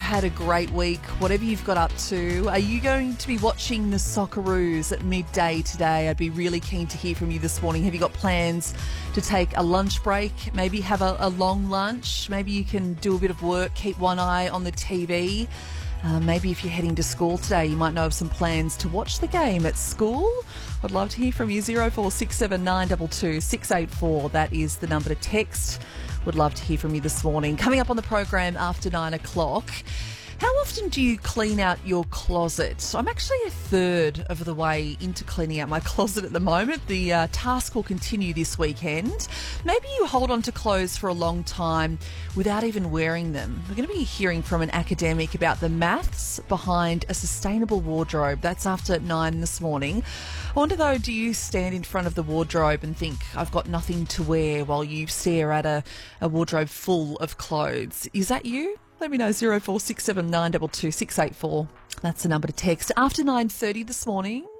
had a great week, whatever you've got up to. Are you going to be watching the Socceroos at midday today? I'd be really keen to hear from you this morning. Have you got plans to take a lunch break? Maybe have a long lunch? Maybe you can do a bit of work, keep one eye on the TV. Maybe if you're heading to school today, you might know of some plans to watch the game at school. I'd love to hear from you. 0467 922 684. That is the number to text. Would love to hear from you this morning. Coming up on the program after 9 o'clock. How often do you clean out your closet? I'm actually a third of the way into cleaning out my closet at the moment. The task will continue this weekend. Maybe you hold on to clothes for a long time without even wearing them. We're going to be hearing from an academic about the maths behind a sustainable wardrobe. That's after 9 this morning. I wonder though, do you stand in front of the wardrobe and think, I've got nothing to wear, while you stare at a wardrobe full of clothes? Is that you? Let me know, 0467 922 684. That's the number to text. After 9:30 this morning.